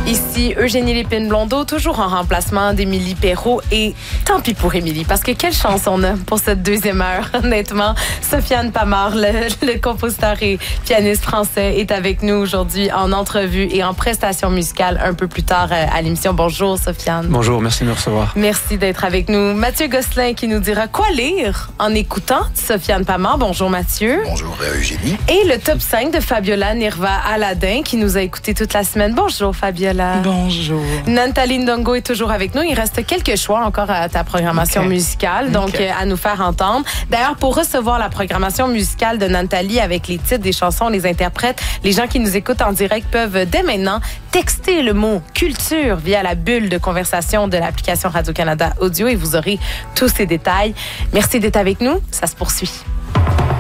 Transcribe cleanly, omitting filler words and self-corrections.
Ici Eugénie Lépine-Blondeau, toujours en remplacement d'Émilie Perrault. Et tant pis pour Émilie, parce que quelle chance on a pour cette deuxième heure, honnêtement. Sofiane Pamard, le compositeur et pianiste français, est avec nous aujourd'hui en entrevue et en prestation musicale un peu plus tard à l'émission. Bonjour Sofiane. Bonjour, merci de me recevoir. Merci d'être avec nous. Mathieu Gosselin qui nous dira quoi lire en écoutant Sofiane Pamard. Bonjour Mathieu. Bonjour Eugénie. Et le top 5 de Fabiola Nirva-Aladin qui nous a écouté toute la semaine. Bonjour Fabiola. Bonjour. Nathalie Ndongo est toujours avec nous. Il reste quelques choix encore à ta programmation musicale, donc à nous faire entendre. D'ailleurs, pour recevoir la programmation musicale de Nathalie avec les titres des chansons, les interprètes, les gens qui nous écoutent en direct peuvent dès maintenant texter le mot culture via la bulle de conversation de l'application Radio-Canada Audio et vous aurez tous ces détails. Merci d'être avec nous. Ça se poursuit.